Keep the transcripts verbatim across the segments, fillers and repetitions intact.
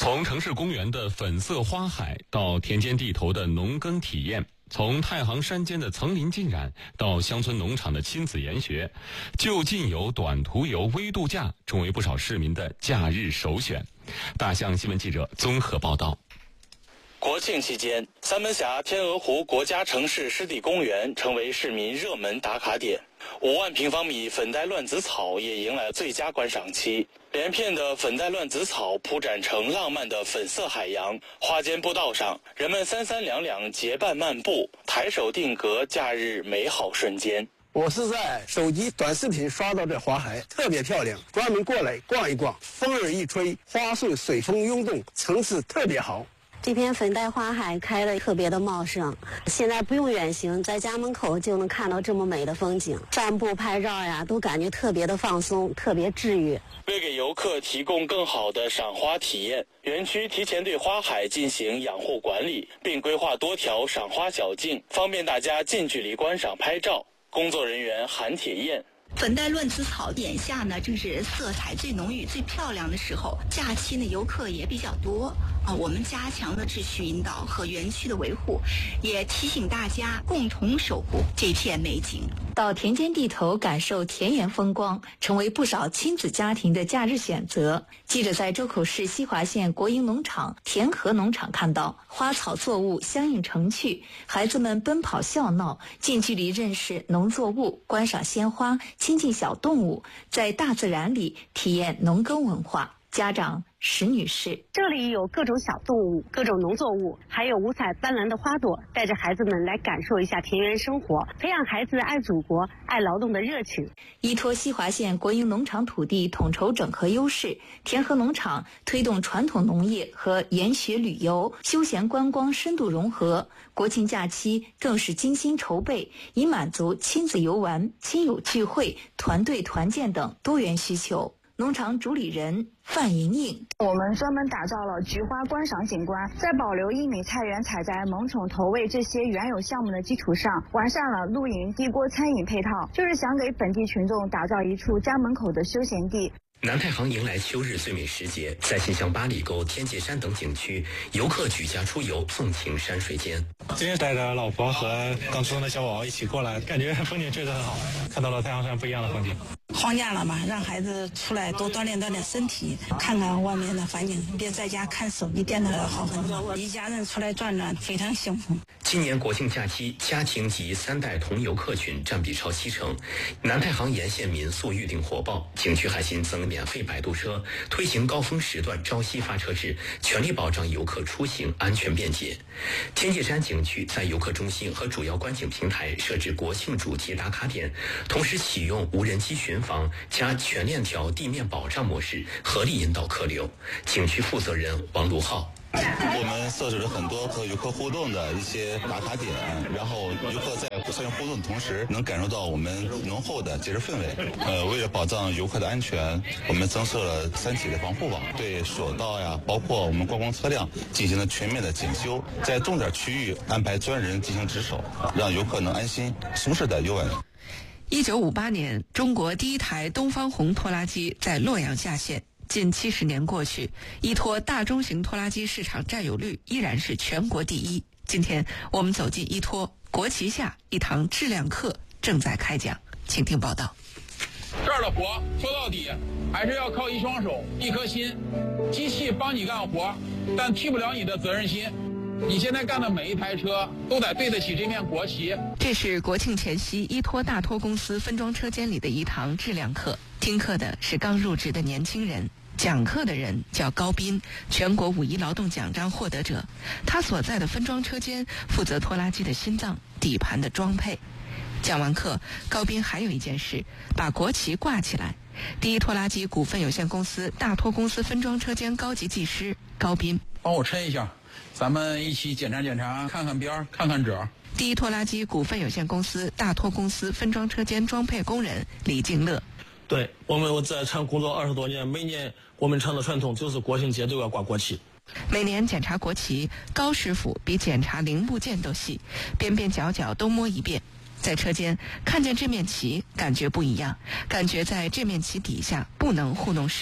从城市公园的粉色花海到田间地头的农耕体验，从太行山间的层林尽染到乡村农场的亲子研学，就近游、短途游、微度假成为不少市民的假日首选。大象新闻记者综合报道。 国庆期间，三门峡天鹅湖国家城市湿地公园成为市民热门打卡点。五万平方米粉黛乱子草也迎来最佳观赏期，连片的粉黛乱子草铺展成浪漫的粉色海洋，花间步道上，人们三三两两结伴漫步，抬手定格假日美好瞬间。 我是在手机短视频刷到这花海，特别漂亮，专门过来逛一逛。风儿一吹，花树随风涌动，层次特别好。 这片粉黛花海开得特别的茂盛，现在不用远行，在家门口就能看到这么美的风景，散步拍照呀，都感觉特别的放松，特别治愈。 为给游客提供更好的赏花体验，园区提前对花海进行养护管理，并规划多条赏花小径，方便大家近距离观赏拍照。工作人员韩铁燕。 粉黛乱子草眼下呢，正是色彩最浓郁、最漂亮的时候。假期呢，游客也比较多啊。我们加强了秩序引导和园区的维护，也提醒大家共同守护这片美景。 到田间地头感受田园风光，成为不少亲子家庭的假日选择。记者在周口市西华县国营农场田和农场看到，花草作物相映成趣，孩子们奔跑笑闹，近距离认识农作物，观赏鲜花，亲近小动物，在大自然里体验农耕文化。家长石女士， 这里有各种小动物，各种农作物，还有五彩斑斓的花朵，带着孩子们来感受一下田园生活，培养孩子爱祖国、爱劳动的热情。 依托西华县国营农场土地统筹整合优势，田和农场推动传统农业和研学旅游、休闲观光深度融合。国庆假期更是精心筹备，以满足亲子游玩、亲友聚会、团队团建等多元需求。农场主理人范莹莹， 我们专门打造了菊花观赏景观，在保留一米菜园采摘、萌宠投喂这些原有项目的基础上，完善了露营、地锅餐饮配套，就是想给本地群众打造一处家门口的休闲地。 南太行迎来秋日最美时节，在新乡八里沟、天界山等景区，游客举家出游，纵情山水间。 今天带着老婆和刚出生的小宝宝一起过来，感觉风景确实很好，看到了太行山不一样的风景。 放假了嘛，让孩子出来多锻炼锻炼身体，看看外面的环境，别在家看手机电脑要好很多。一家人出来转转，非常幸福。 今年国庆假期，家庭及三代同游客群占比超七成。南太行沿线民宿预订火爆，景区还新增免费摆渡车，推行高峰时段朝夕发车制，全力保障游客出行安全便捷。天界山景区在游客中心和主要观景平台设置国庆主题打卡点，同时启用无人机巡防加全链条地面保障模式，合理引导客流。景区负责人王卢浩。 我们设置了很多和游客互动的一些打卡点，然后游客在参与互动的同时，能感受到我们浓厚的节日氛围。呃，为了保障游客的安全，我们增设了三级的防护网，对索道呀，包括我们观光车辆进行了全面的检修，在重点区域安排专人进行值守，让游客能安心舒适的游玩。 一九五八年，中国第一台东方红拖拉机在洛阳下线。近七十年过去，依托大中型拖拉机市场占有率依然是全国第一。今天我们走进依托，国旗下一堂质量课正在开讲，请听报道。 这儿的活说到底还是要靠一双手一颗心，机器帮你干活，但替不了你的责任心。你现在干的每一台车都得对得起这面国旗。 这是国庆前夕依托大托公司分装车间里的一堂质量课，听课的是刚入职的年轻人，讲课的人叫高斌，全国五一劳动奖章获得者。他所在的分装车间负责拖拉机的心脏底盘的装配。讲完课，高斌还有一件事，把国旗挂起来。第一拖拉机股份有限公司大托公司分装车间高级技师高斌， 帮我抻一下，咱们一起检查检查，看看边儿，看看褶。 第一拖拉机股份有限公司大托公司分装车间装配工人李敬乐。 对，我们我在厂工作二十多年，每年我们厂的传统就是国庆节都要挂国旗。 每年检查国旗，高师傅比检查零部件都细，边边角角都摸一遍。在车间看见这面旗，感觉不一样，感觉在这面旗底下不能糊弄事。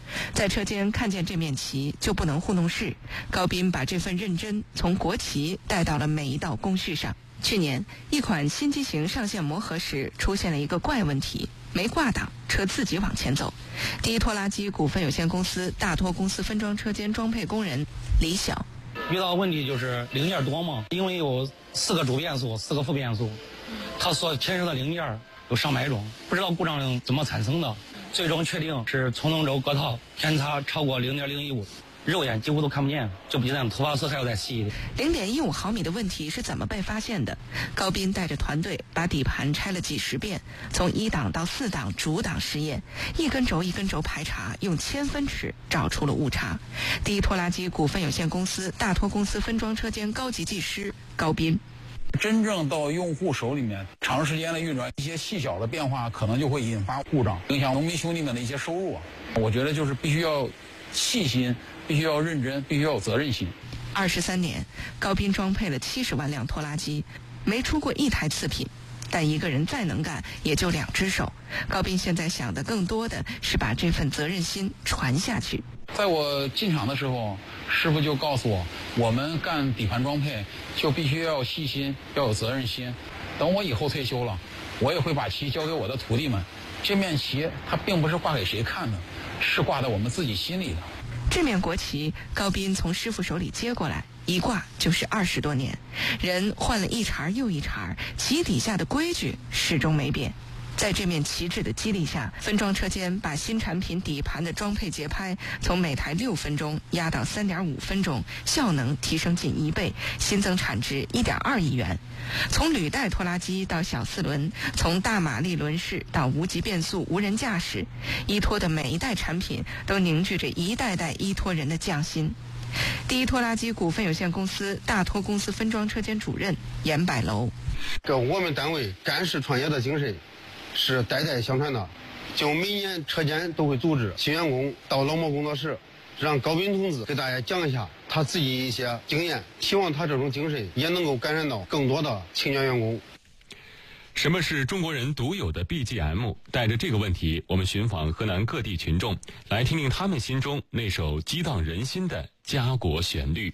在车间看见这面旗就不能糊弄事，高斌把这份认真从国旗带到了每一道工序上。去年，一款新机型上线磨合时出现了一个怪问题，没挂档，车自己往前走。第一拖拉机股份有限公司大拖公司分装车间装配工人李晓， 遇到问题就是零件多嘛，因为有四个主变速，四个副变速，它所牵涉的零件有上百种，不知道故障怎么产生的。最终确定是冲动轴隔套偏差超过零点零一五，肉眼几乎都看不见，这比咱头发丝还要再细一点。 零点一五毫米的问题是怎么被发现的？高斌带着团队把底盘拆了几十遍，从一档到四档主档试验，一根轴一根轴排查，用千分尺找出了误差。第一拖拉机股份有限公司大拖公司分装车间高级技师高斌。 真正到用户手里面，长时间的运转，一些细小的变化可能就会引发故障，影响农民兄弟们的一些收入啊。我觉得就是必须要细心，必须要认真，必须要有责任心。 二十三年，高斌装配了七十万辆拖拉机，没出过一台次品。但一个人再能干，也就两只手。高斌现在想的更多的是把这份责任心传下去。 在我进厂的时候，师傅就告诉我，我们干底盘装配就必须要细心，要有责任心。等我以后退休了，我也会把旗交给我的徒弟们。这面旗它并不是挂给谁看的，是挂在我们自己心里的。 这面国旗，高斌从师傅手里接过来，一挂就是二十多年，人换了一茬又一茬，旗底下的规矩始终没变。在这面旗帜的激励下，分装车间把新产品底盘的装配节拍从每台六分钟压到三点五分钟，效能提升近一倍，新增产值一点二亿元。从履带拖拉机到小四轮，从大马力轮式到无级变速无人驾驶，依托的每一代产品都凝聚着一代代依托人的匠心。第一拖拉机股份有限公司大拖公司分装车间主任严百楼， 这我们单位干事创业的精神是代代相传的，就每年车间都会组织新员工到老模工作室，让高斌同志给大家讲一下他自己一些经验，希望他这种精神也能够感染到更多的青年员工。 什么是中国人独有的 B G M？ 带着这个问题，我们寻访河南各地群众，来听听他们心中那首激荡人心的家国旋律。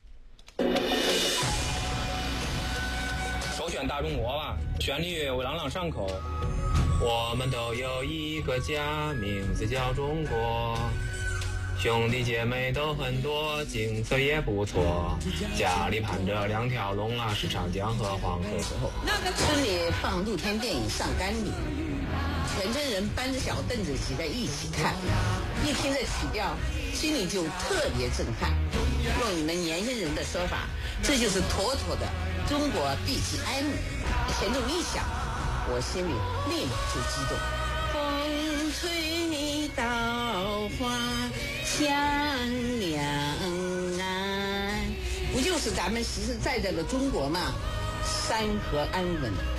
首选大中国吧，旋律我朗朗上口。我们都有一个家，名字叫中国。兄弟姐妹都很多，景色也不错。家里盘着两条龙啊，是长江和黄河。 村里放露天电影《上甘岭》，全村人搬着小凳子挤在一起看，一听这曲调，心里就特别震撼。用你们年轻人的说法，这就是妥妥的中国 B G M。前奏一响，我心里立马就激动。风吹稻花香两岸，不就是咱们实实在在的中国吗？山河安稳。